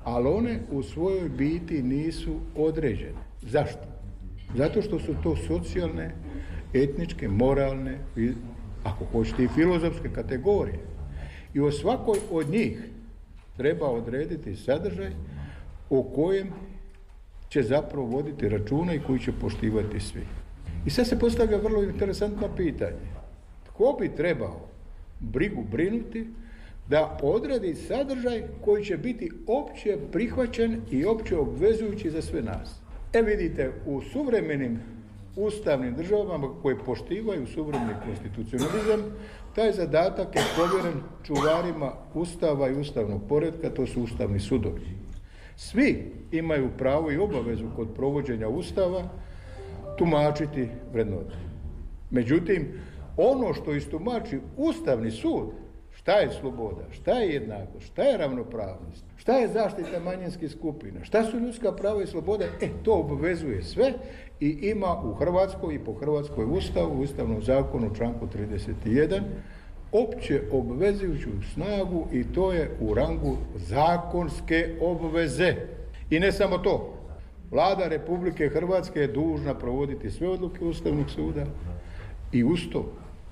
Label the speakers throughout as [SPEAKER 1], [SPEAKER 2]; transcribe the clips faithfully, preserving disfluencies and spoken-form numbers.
[SPEAKER 1] ali one u svojoj biti nisu određene. Zašto? Zato što su to socijalne, etničke, moralne, ako hoćete i filozofske kategorije. I o svakoj od njih treba odrediti sadržaj o kojem će zapravo voditi računa i koji će poštivati svi. I sad se postavlja vrlo interesantno pitanje. Tko bi trebao brigu brinuti da odredi sadržaj koji će biti opće prihvaćen i opće obvezujući za sve nas? E vidite, u suvremenim ustavnim državama koje poštivaju suvremeni konstitucionalizam, taj zadatak je povjeren čuvarima Ustava i ustavnog poretka, to su ustavni sudovi. Svi imaju pravo i obavezu kod provođenja Ustava tumačiti vrednote. Međutim, ono što istumači Ustavni sud, šta je sloboda, šta je jednakost, šta je ravnopravnost, šta je zaštita manjinskih skupina, šta su ljudska prava i slobode, e to obvezuje sve i ima u Hrvatskoj i po Hrvatskoj Ustavu, Ustavnom zakonu, članku trideset jedan, opće obvezujuću snagu i to je u rangu zakonske obveze. I ne samo to. Vlada Republike Hrvatske je dužna provoditi sve odluke Ustavnog suda i uz to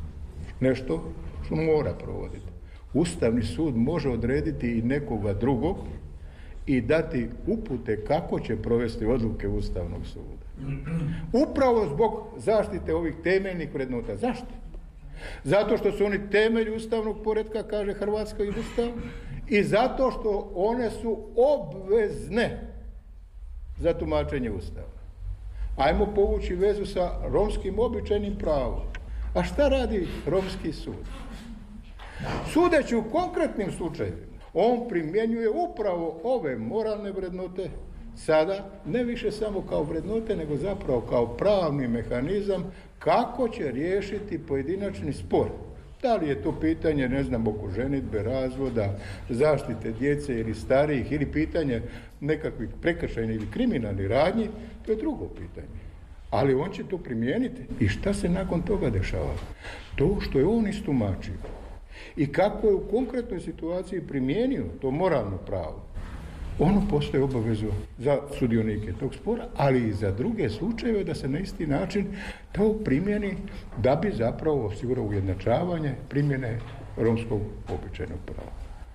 [SPEAKER 1] nešto što mora provoditi. Ustavni sud može odrediti i nekoga drugog i dati upute kako će provesti odluke Ustavnog suda. Upravo zbog zaštite ovih temeljnih vrednota. Zašto? Zato što su oni temelj ustavnog poretka, kaže Hrvatska i Ustav, i zato što one su obvezne za tumačenje Ustava. Ajmo povući vezu sa romskim običajnim pravom. A šta radi romski sud? Sudeći u konkretnim slučajevima, on primjenjuje upravo ove moralne vrednote sada, ne više samo kao vrednote, nego zapravo kao pravni mehanizam kako će riješiti pojedinačni spor. Da li je to pitanje, ne znam, oko ženidbe, razvoda, zaštite djece ili starijih, ili pitanje nekakvih prekršajnih ili kriminalnih radnji, to je drugo pitanje. Ali on će to primijeniti. I šta se nakon toga dešava? To što je on istumačio i kako je u konkretnoj situaciji primijenio to moralno pravo, ono postoji obavezu za sudionike tog spora, ali i za druge slučajeve da se na isti način to primjeni da bi zapravo osigurao ujednačavanje primjene romskog običajnog prava.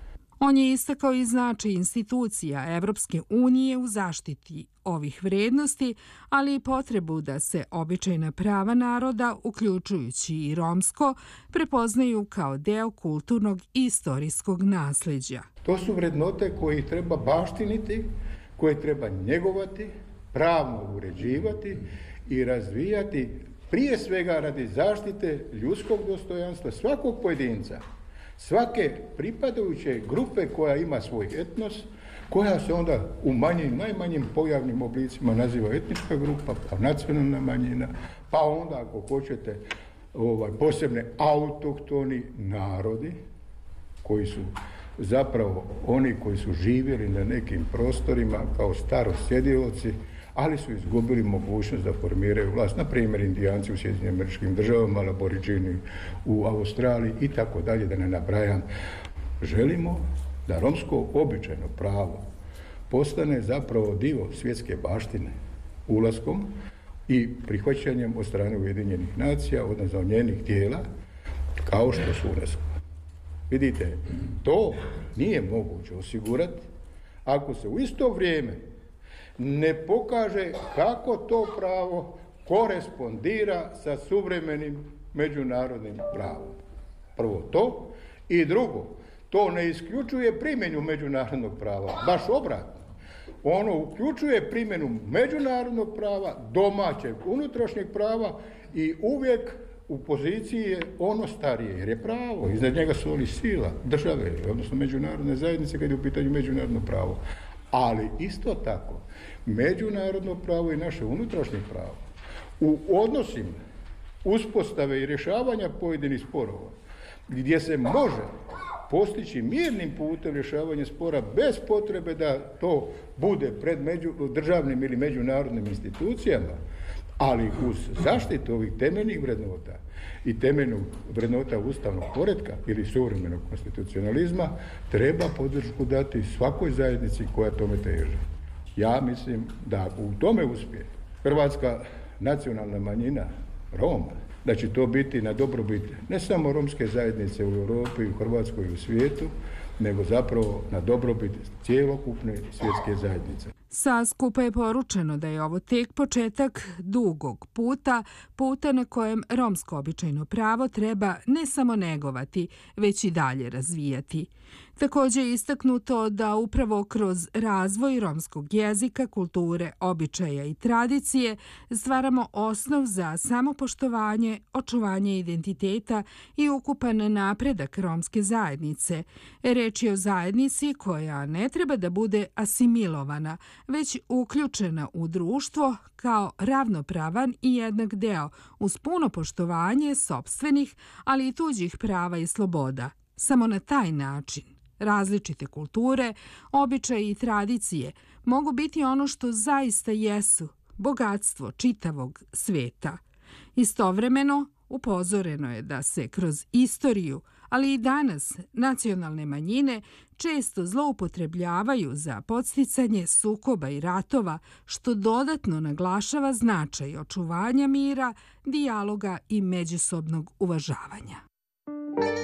[SPEAKER 2] On je istakao i značaj institucija Evropske unije u zaštiti ovih vrednosti, ali i potrebu da se običajna prava naroda, uključujući i romsko, prepoznaju kao deo kulturnog i istorijskog nasljeđa.
[SPEAKER 1] To su vrednote koje treba baštiniti, koje treba njegovati, pravno uređivati i razvijati prije svega radi zaštite ljudskog dostojanstva svakog pojedinca, svake pripadajuće grupe koja ima svoj etnos, koja se onda u manjim, najmanjim pojavnim oblicima naziva etnička grupa, pa nacionalna manjina, pa onda ako hoćete ovaj, posebne autohtoni narodi koji su zapravo oni koji su živjeli na nekim prostorima kao starosjedioci, ali su izgubili mogućnost da formiraju vlast. Na primjer, Indijanci u Sjedinjenim Američkim Državama, Aboriđini u Australiji i tako dalje, da ne nabrajam. Želimo da romsko običajno pravo postane zapravo dio svjetske baštine ulaskom i prihvaćanjem od strane Ujedinjenih nacija, odnosno njenih tijela, kao što su UNESCO. Vidite, to nije moguće osigurati ako se u isto vrijeme ne pokaže kako to pravo korespondira sa suvremenim međunarodnim pravom. Prvo to i drugo, to ne isključuje primjenu međunarodnog prava, baš obratno. Ono uključuje primjenu međunarodnog prava, domaćeg, unutrašnjeg prava i uvijek u poziciji je ono starije, jer je pravo, iznad njega su oni sila države, odnosno međunarodne zajednice kad je u pitanju međunarodno pravo. Ali isto tako, međunarodno pravo i naše unutrašnje pravo u odnosima uspostave i rješavanja pojedinih sporova, gdje se može postići mirnim putem rješavanja spora bez potrebe da to bude pred među, državnim ili međunarodnim institucijama, Ali uz zaštitu ovih temeljnih vrednota i temeljnog vrednota ustavnog poretka ili suvremenog konstitucionalizma treba podršku dati svakoj zajednici koja tome teži. Ja mislim da u tome uspije hrvatska nacionalna manjina Roma, da će to biti na dobrobit ne samo romske zajednice u Europi, u Hrvatskoj i u svijetu, nego zapravo na dobrobit cijelokupne svjetske zajednice.
[SPEAKER 2] Sa skupa je poručeno da je ovo tek početak dugog puta, puta na kojem romsko običajno pravo treba ne samo negovati, već i dalje razvijati. Također je istaknuto da upravo kroz razvoj romskog jezika, kulture, običaja i tradicije stvaramo osnov za samopoštovanje, očuvanje identiteta i ukupan napredak romske zajednice. Reč je o zajednici koja ne treba da bude asimilovana, već uključena u društvo kao ravnopravan i jednak deo uz puno poštovanje sopstvenih, ali i tuđih prava i sloboda. Samo na taj način različite kulture, običaje i tradicije mogu biti ono što zaista jesu, bogatstvo čitavog sveta. Istovremeno, upozoreno je da se kroz istoriju, ali i danas nacionalne manjine često zloupotrebljavaju za podsticanje sukoba i ratova, što dodatno naglašava značaj očuvanja mira, dijaloga i međusobnog uvažavanja.